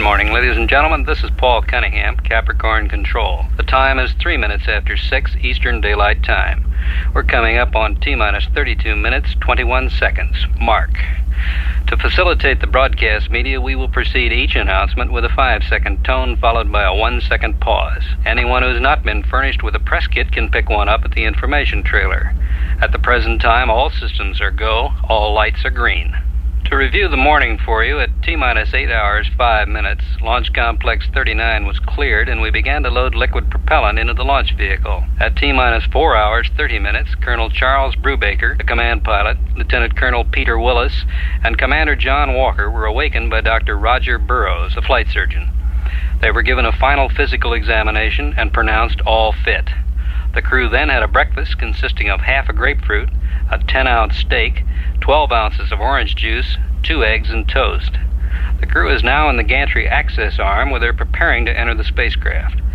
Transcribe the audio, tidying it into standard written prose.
morning, ladies and gentlemen. This is Paul Cunningham, Capricorn Control. The time is 3 minutes after 6 Eastern Daylight Time. We're coming up on T-minus 32 minutes, 21 seconds. Mark. To facilitate the broadcast media, we will precede each announcement with a 5-second tone followed by a 1-second pause. Anyone who's not been furnished with a press kit can pick one up at the information trailer. At the present time, all systems are go, all lights are green. To review the morning for you, at T-minus 8 hours, 5 minutes, Launch Complex 39 was cleared and we began to load liquid propellant into the launch vehicle. At T-minus 4 hours, 30 minutes, Colonel Charles Brubaker, the command pilot, Lieutenant Colonel Peter Willis, and Commander John Walker were awakened by Dr. Roger Burroughs, a flight surgeon. They were given a final physical examination and pronounced all fit. The crew then had a breakfast consisting of half a grapefruit, a 10-ounce steak, 12 ounces of orange juice, 2 eggs, and toast. The crew is now in the gantry access arm where they're preparing to enter the spacecraft.